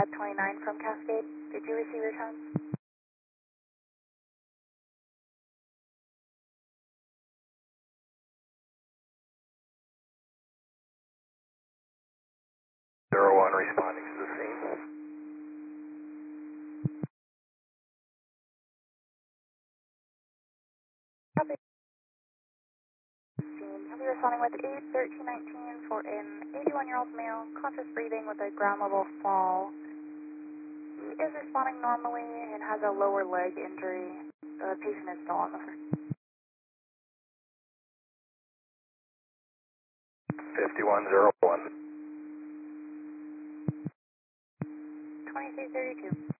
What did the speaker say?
at 29 from Cascade. Did you receive your tone? Zero one responding to the scene. Copy. Scene. He'll be responding with 8-13-19 for an 81-year-old male, conscious breathing with a ground level fall. He is responding normally and has a lower leg injury. The patient is still on the floor. 5101. 2332.